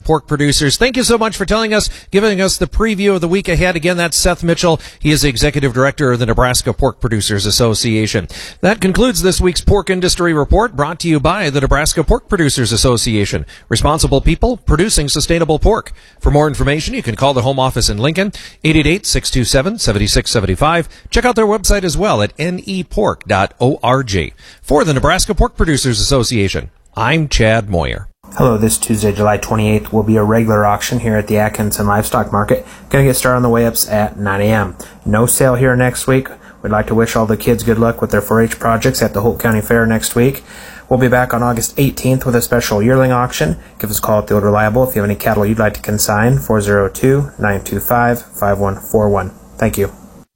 pork producers. Thank you so much for giving us the preview of the week ahead. Again, that's Seth Mitchell. He is the Executive Director of the Nebraska Pork Producers Association. That concludes this week's Pork Industry Report, brought to you by the Nebraska Pork Producers Association. Responsible people producing sustainable pork. For more information, you can call the home office in Lincoln, 888-627-7675. Check out their website as well at nepork.org. For the Nebraska Pork Producers Association, I'm Chad Moyer. Hello, this Tuesday, July 28th, will be a regular auction here at the Atkinson Livestock Market. Going to get started on the weigh-ups at 9 a.m. No sale here next week. We'd like to wish all the kids good luck with their 4-H projects at the Holt County Fair next week. We'll be back on August 18th with a special yearling auction. Give us a call at the Old Reliable if you have any cattle you'd like to consign, 402-925-5141. Thank you.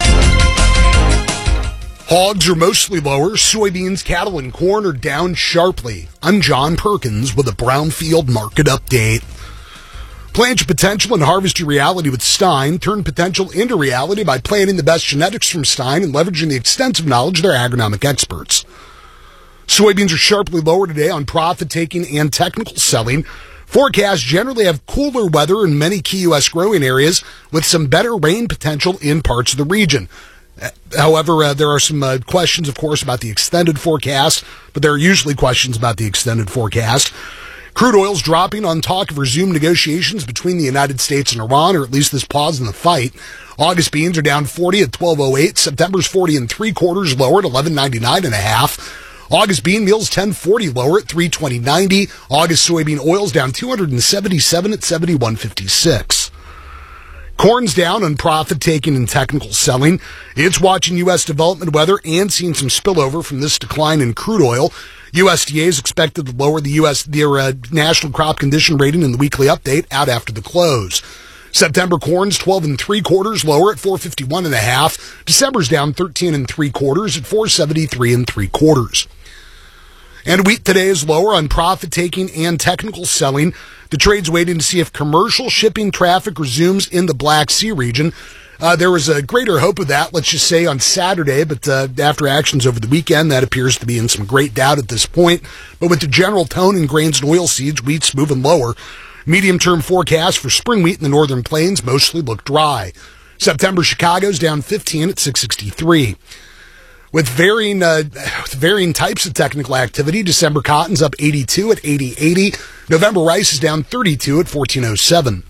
Hogs are mostly lower. Soybeans, cattle, and corn are down sharply. I'm John Perkins with a Brownfield Market Update. Plant your potential and harvest your reality with Stein. Turn potential into reality by planting the best genetics from Stein and leveraging the extensive knowledge of their agronomic experts. Soybeans are sharply lower today on profit-taking and technical selling. Forecasts generally have cooler weather in many key U.S. growing areas with some better rain potential in parts of the region. However, there are some questions, of course, about the extended forecast, but there are usually questions about the extended forecast. Crude oil's dropping on talk of resumed negotiations between the United States and Iran, or at least this pause in the fight. August beans are down 40 at 12.08. September's 40 3/4 lower at 11.99.5. August bean meal's 10.40 lower at 320.90. August soybean oil's down 277 at 71.56. Corn's down on profit-taking and technical selling. It's watching U.S. development weather and seeing some spillover from this decline in crude oil. USDA is expected to lower their national crop condition rating in the weekly update out after the close. September corn's 12 3/4 lower at 451.5. December's down 13 3/4 at 473 3/4. And wheat today is lower on profit-taking and technical selling. The trade's waiting to see if commercial shipping traffic resumes in the Black Sea region. There was a greater hope of that, let's just say, on Saturday, but after actions over the weekend, that appears to be in some great doubt at this point. But with the general tone in grains and oilseeds, wheat's moving lower. Medium-term forecasts for spring wheat in the northern plains mostly look dry. September Chicago's down 15 at 663. With varying types of technical activity, December cotton's up 82 at 80.80. November rice is down 32 at 14.07.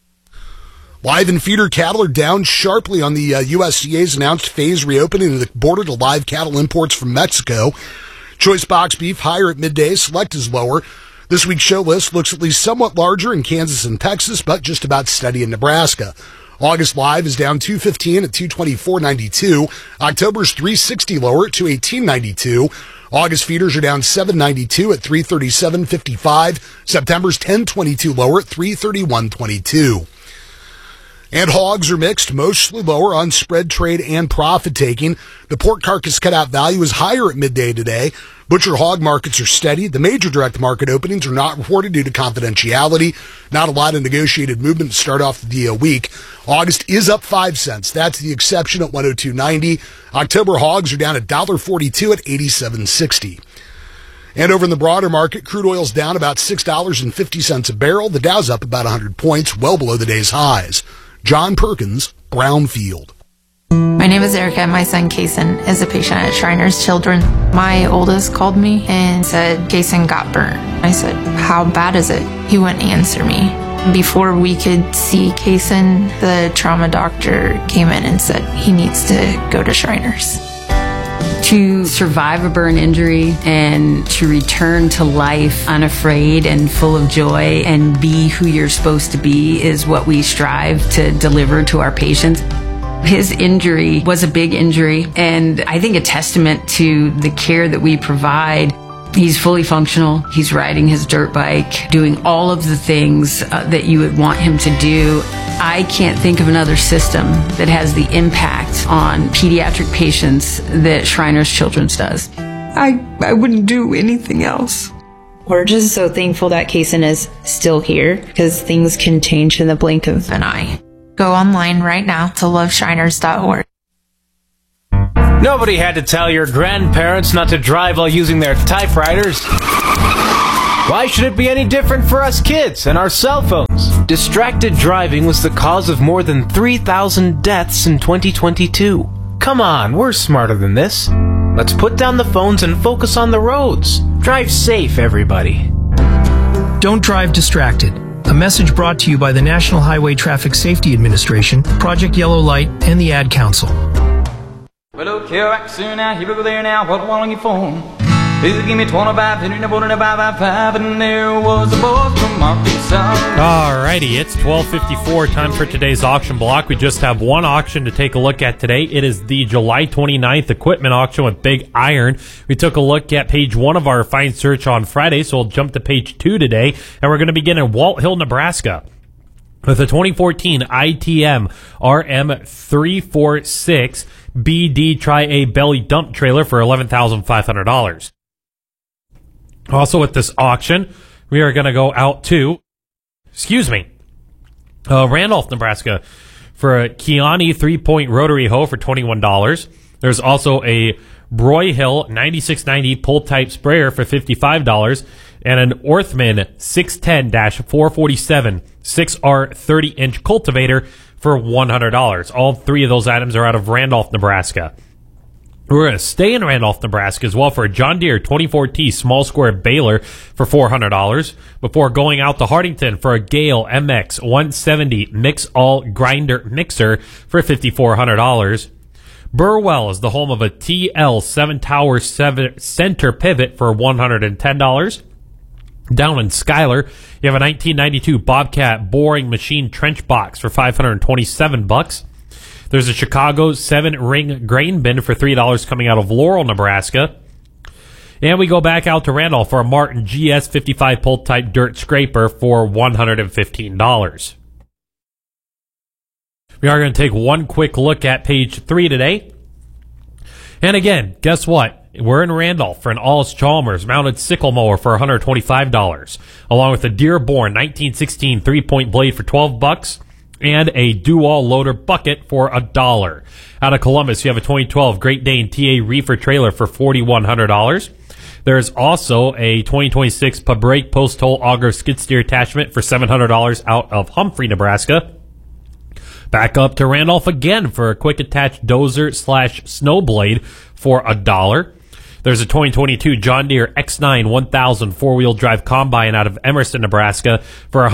Live and feeder cattle are down sharply on the USDA's announced phased reopening of the border to live cattle imports from Mexico. Choice box beef higher at midday, select is lower. This week's show list looks at least somewhat larger in Kansas and Texas, but just about steady in Nebraska. August live is down 215 at 224.92. October's 360 lower at 218.92. August feeders are down 792 at 337.55. September's 1022 lower at 331.22. And hogs are mixed, mostly lower on spread trade and profit taking. The pork carcass cutout value is higher at midday today. Butcher hog markets are steady. The major direct market openings are not reported due to confidentiality. Not a lot of negotiated movement to start off the week. August is up 5 cents. That's the exception at 102.90. October hogs are down $1.42 at 87.60. And over in the broader market, crude oil's down about $6.50 a barrel. The Dow's up about 100 points, well below the day's highs. John Perkins, Brownfield. My name is Erica, and my son Kason is a patient at Shriners Children. My oldest called me and said Kason got burnt. I said, how bad is it? He wouldn't answer me. Before we could see Kason, the trauma doctor came in and said he needs to go to Shriners. To survive a burn injury and to return to life unafraid and full of joy and be who you're supposed to be is what we strive to deliver to our patients. His injury was a big injury, and I think a testament to the care that we provide. He's fully functional. He's riding his dirt bike, doing all of the things that you would want him to do. I can't think of another system that has the impact on pediatric patients that Shriners Children's does. I wouldn't do anything else. We're just so thankful that Kason is still here, because things can change in the blink of an eye. Go online right now to loveshriners.org. Nobody had to tell your grandparents not to drive while using their typewriters. Why should it be any different for us kids and our cell phones? Distracted driving was the cause of more than 3,000 deaths in 2022. Come on, we're smarter than this. Let's put down the phones and focus on the roads. Drive safe, everybody. Don't drive distracted. A message brought to you by the National Highway Traffic Safety Administration, Project Yellow Light, and the Ad Council. Well, look here, back soon now, here we go there now, what want you for? Please give me 25, and there was a boy from Arkansas. Alrighty, it's 12:54, time for today's auction block. We just have one auction to take a look at today. It is the July 29th equipment auction with Big Iron. We took a look at page 1 of our Find Search on Friday, so we'll jump to page 2 today, and we're going to begin in Walt Hill, Nebraska, with a 2014 ITM RM346 BD Tri-A belly dump trailer for $11,500. Also with this auction, we are going to go out to, Randolph, Nebraska, for a Kiani 3-point rotary hoe for $21. There's also a Broyhill 9690 pull-type sprayer for $55, and an Orthman 610-447 6R 30-inch cultivator for $100. All three of those items are out of Randolph, Nebraska. We're going to stay in Randolph, Nebraska as well for a John Deere 24T small square baler for $400 before going out to Hardington for a Gale MX 170 mix-all grinder mixer for $5,400. Burwell is the home of a TL 7-tower center pivot for $110. Down in Schuyler, you have a 1992 Bobcat boring machine trench box for $527. There's a Chicago 7-ring grain bin for $3 coming out of Laurel, Nebraska. And we go back out to Randolph for a Martin GS 55 pull-type dirt scraper for $115. We are going to take one quick look at page 3 today. And again, guess what? We're in Randolph for an Allis-Chalmers mounted sickle mower for $125, along with a Dearborn 1916 3-point blade for $12. And a Dual loader bucket for $1. Out of Columbus, you have a 2012 Great Dane TA reefer trailer for $4,100. There's also a 2026 Pabrake post hole auger skid steer attachment for $700 out of Humphrey, Nebraska. Back up to Randolph again for a quick attach dozer / snowblade for $1. There's a 2022 John Deere X9 1000 four-wheel drive combine out of Emerson, Nebraska for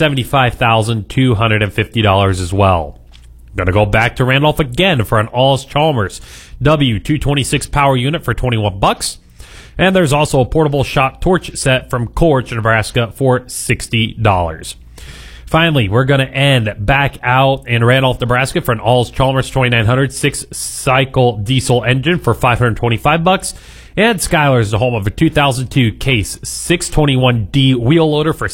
$175,250 as well. Going to go back to Randolph again for an Allis-Chalmers W226 power unit for $21. And there's also a portable shock torch set from Corch, Nebraska for $60. Finally, we're going to end back out in Randolph, Nebraska for an Allis-Chalmers 2900 6-cycle diesel engine for $525. And Schuyler is the home of a 2002 Case 621D wheel loader for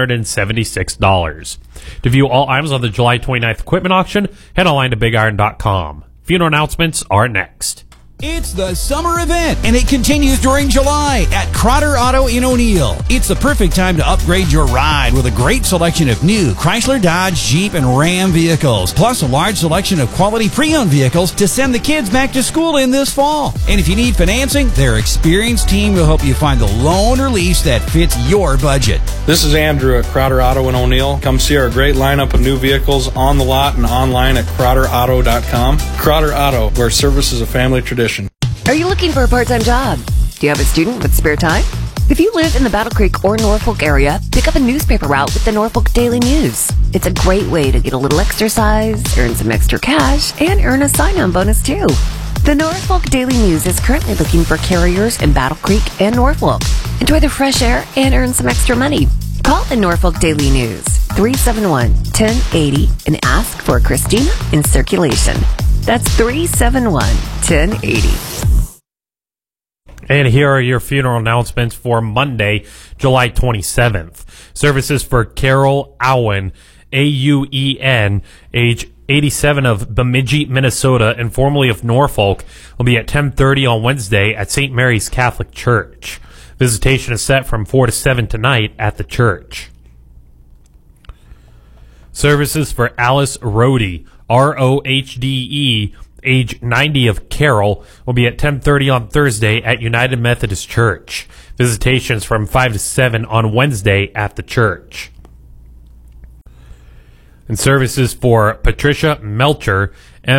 $676. To view all items on the July 29th equipment auction, head online to BigIron.com. Funeral announcements are next. It's the summer event, and it continues during July at Crotter Auto in O'Neill. It's the perfect time to upgrade your ride with a great selection of new Chrysler, Dodge, Jeep, and Ram vehicles, plus a large selection of quality pre-owned vehicles to send the kids back to school in this fall. And if you need financing, their experienced team will help you find the loan or lease that fits your budget. This is Andrew at Crotter Auto in O'Neill. Come see our great lineup of new vehicles on the lot and online at CrotterAuto.com. Crotter Auto, where service is a family tradition. Are you looking for a part-time job? Do you have a student with spare time? If you live in the Battle Creek or Norfolk area, pick up a newspaper route with the Norfolk Daily News. It's a great way to get a little exercise, earn some extra cash, and earn a sign-on bonus too. The Norfolk Daily News is currently looking for carriers in Battle Creek and Norfolk. Enjoy the fresh air and earn some extra money. Call the Norfolk Daily News, 371-1080, and ask for Christina in circulation. That's 371-1080. And here are your funeral announcements for Monday, July 27th. Services for Carol Owen, A-U-E-N, age 87 of Bemidji, Minnesota, and formerly of Norfolk, will be at 10:30 on Wednesday at St. Mary's Catholic Church. Visitation is set from 4 to 7 tonight at the church. Services for Alice Rohde, R-O-H-D-E, age 90 of Carroll, will be at 10:30 on Thursday at United Methodist Church. Visitations from 5 to 7 on Wednesday at the church. And services for Patricia Melcher,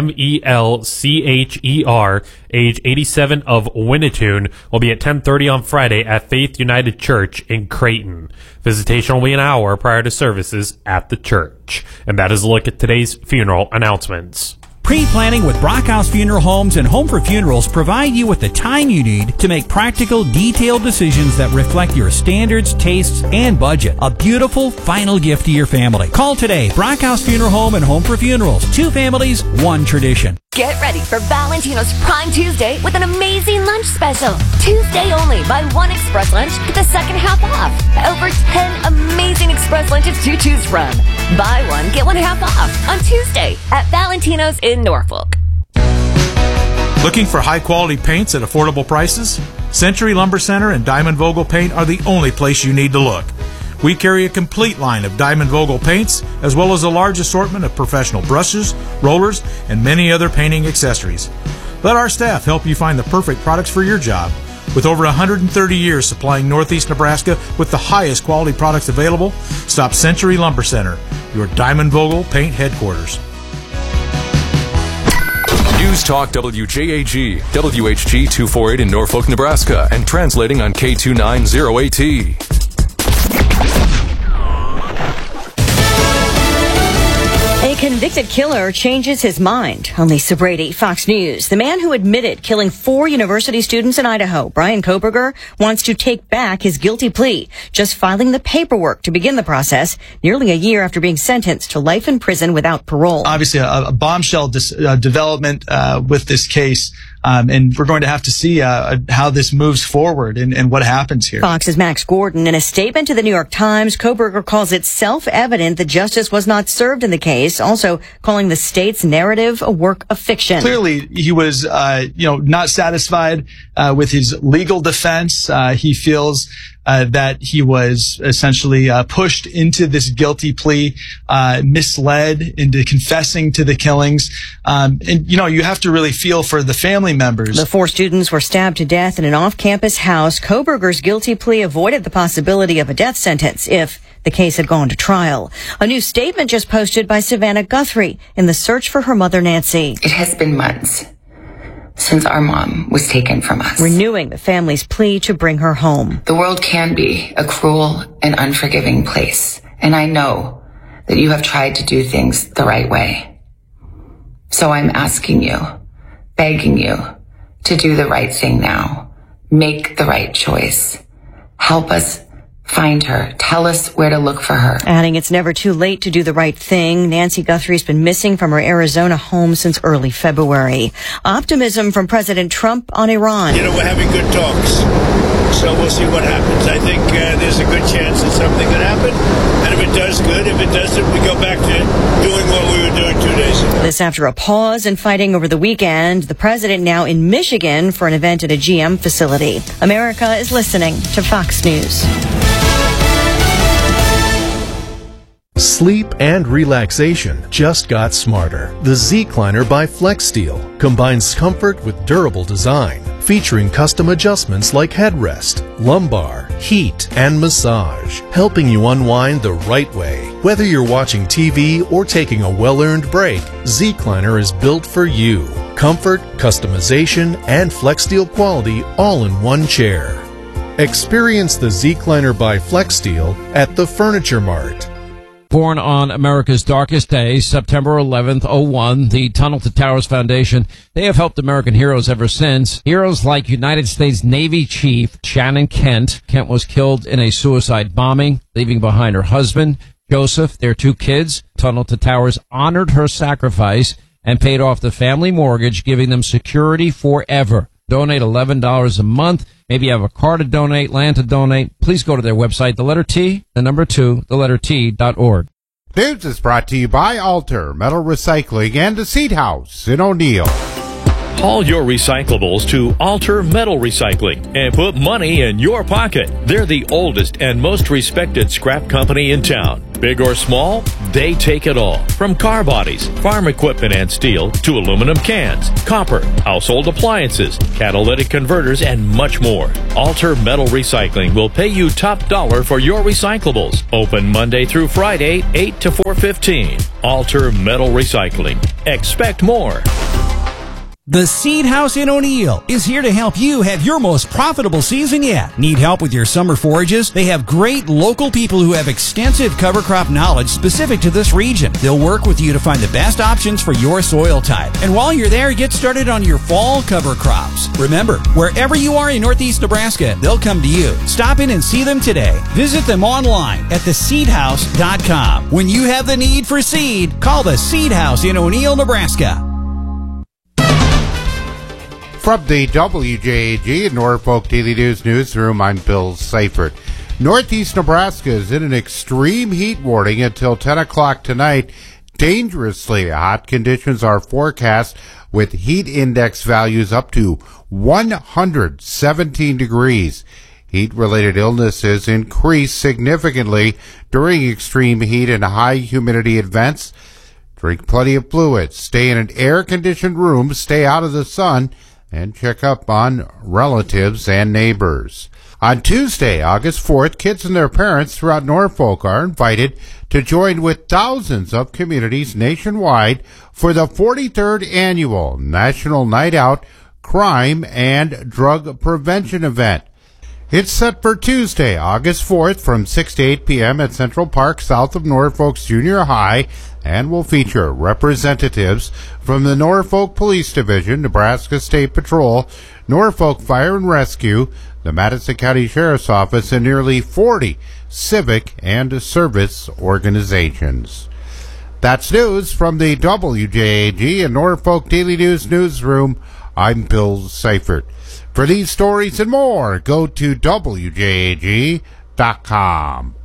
Melcher, age 87 of Winnetoon, will be at 10:30 on Friday at Faith United Church in Creighton. Visitation will be an hour prior to services at the church. And that is a look at today's funeral announcements. Pre-planning with Brockhouse Funeral Homes and Home for Funerals provide you with the time you need to make practical, detailed decisions that reflect your standards, tastes, and budget. A beautiful final gift to your family. Call today. Brockhouse Funeral Home and Home for Funerals. 2 families, 1 tradition. Get ready for Valentino's Prime Tuesday with an amazing lunch special. Tuesday only. Buy 1 express lunch, get the second half off. Over 10 amazing express lunches to choose from. Buy 1, get 1 half off on Tuesday at Valentino's in Norfolk. Looking for high-quality paints at affordable prices? Century Lumber Center and Diamond Vogel Paint are the only place you need to look. We carry a complete line of Diamond Vogel paints, as well as a large assortment of professional brushes, rollers, and many other painting accessories. Let our staff help you find the perfect products for your job. With over 130 years supplying Northeast Nebraska with the highest quality products available, stop Century Lumber Center, your Diamond Vogel paint headquarters. News Talk WJAG, WHG 248 in Norfolk, Nebraska, and translating on K290AT. A convicted killer changes his mind. On Lisa Brady, Fox News. The man who admitted killing 4 university students in Idaho, Brian Koberger, wants to take back his guilty plea, just filing the paperwork to begin the process nearly a year after being sentenced to life in prison without parole. Obviously, a bombshell development with this case. And we're going to have to see how this moves forward and what happens here. Fox's Max Gordon, in a statement to the New York Times, Koberger calls it self-evident that justice was not served in the case, also calling the state's narrative a work of fiction. Clearly, he was, not satisfied with his legal defense. He feels that he was essentially pushed into this guilty plea, misled into confessing to the killings. You have to really feel for the family members. The 4 students were stabbed to death in an off-campus house. Koberger's guilty plea avoided the possibility of a death sentence if the case had gone to trial. A new statement just posted by Savannah Guthrie in the search for her mother, Nancy. It has been months since our mom was taken from us. Renewing the family's plea to bring her home. The world can be a cruel and unforgiving place, and I know that you have tried to do things the right way. So I'm asking you, begging you, to do the right thing now. Make the right choice. Help us find her. Tell us where to look for her. Adding it's never too late to do the right thing. Nancy Guthrie's been missing from her Arizona home since early February. Optimism from President Trump on Iran. We're having good talks, so we'll see what happens. I think there's a good chance that something could happen, and if it does, good. If it doesn't, we go back to doing what we were doing 2 days ago. This after a pause in fighting over the weekend. The president now in Michigan for an event at a GM facility. America is listening to Fox News. Sleep and relaxation just got smarter. The Zecliner by FlexSteel combines comfort with durable design, featuring custom adjustments like headrest, lumbar, heat, and massage, helping you unwind the right way. Whether you're watching TV or taking a well-earned break, Zecliner is built for you. Comfort, customization, and FlexSteel quality all in one chair. Experience the Zecliner by FlexSteel at the Furniture Mart. Born on America's darkest day, September 11th, 01, the Tunnel to Towers Foundation, they have helped American heroes ever since. Heroes like United States Navy Chief Shannon Kent. Kent was killed in a suicide bombing, leaving behind her husband, Joseph, their 2 kids. Tunnel to Towers honored her sacrifice and paid off the family mortgage, giving them security forever. Donate $11 a month. Maybe you have a car to donate, land to donate. Please go to their website, the letter T, the number 2, the letter T.org. News is brought to you by Alter Metal Recycling and the Seed House in O'Neill. Haul your recyclables to Alter Metal Recycling and put money in your pocket. They're the oldest and most respected scrap company in town. Big or small, they take it all. From car bodies, farm equipment and steel, to aluminum cans, copper, household appliances, catalytic converters, and much more. Alter Metal Recycling will pay you top dollar for your recyclables. Open Monday through Friday, 8 to 4:15. Alter Metal Recycling. Expect more. The Seed House in O'Neill is here to help you have your most profitable season yet. Need help with your summer forages? They have great local people who have extensive cover crop knowledge specific to this region. They'll work with you to find the best options for your soil type. And while you're there, get started on your fall cover crops. Remember, wherever you are in Northeast Nebraska, they'll come to you. Stop in and see them today. Visit them online at theseedhouse.com. When you have the need for seed, call the Seed House in O'Neill, Nebraska. From the WJAG Norfolk Daily News Newsroom, I'm Bill Seifert. Northeast Nebraska is in an extreme heat warning until 10 o'clock tonight. Dangerously hot conditions are forecast with heat index values up to 117 degrees. Heat-related illnesses increase significantly during extreme heat and high humidity events. Drink plenty of fluids, stay in an air-conditioned room, stay out of the sun, and check up on relatives and neighbors. On Tuesday, August 4th, kids and their parents throughout Norfolk are invited to join with thousands of communities nationwide for the 43rd Annual National Night Out Crime and Drug Prevention event. It's set for Tuesday, August 4th from 6 to 8 p.m. at Central Park south of Norfolk's Junior High and will feature representatives from the Norfolk Police Division, Nebraska State Patrol, Norfolk Fire and Rescue, the Madison County Sheriff's Office, and nearly 40 civic and service organizations. That's news from the WJAG and Norfolk Daily News Newsroom. I'm Bill Seifert. For these stories and more, go to WJAG.com.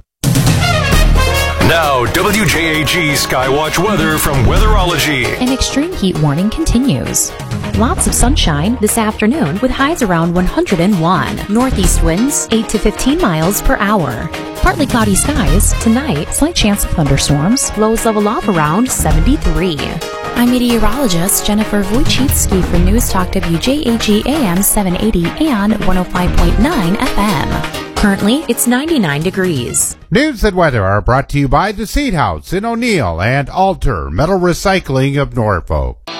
Now, WJAG Skywatch weather from Weatherology. An extreme heat warning continues. Lots of sunshine this afternoon with highs around 101. Northeast winds 8 to 15 miles per hour. Partly cloudy skies. Tonight, slight chance of thunderstorms. Lows level off around 73. I'm meteorologist Jennifer Wojcicki for News Talk WJAG AM 780 and 105.9 FM. Currently, it's 99 degrees. News and weather are brought to you by the Seed House in O'Neill and Alter Metal Recycling of Norfolk.